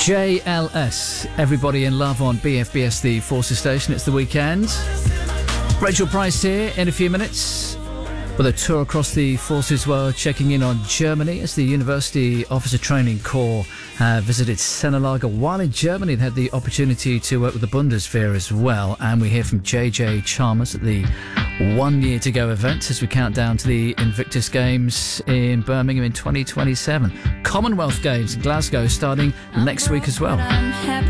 JLS, Everybody in Love on BFBS, the Forces station. It's the weekend. Rachel Price here in a few minutes with a tour across the Forces world, checking in on Germany as the University Officer Training Corps visited Sennelager. While in Germany, they had the opportunity to work with the Bundeswehr as well. And we hear from JJ Chalmers at the 1 year to go event as we count down to the Invictus Games in Birmingham in 2027. Commonwealth Games in Glasgow starting next week as well.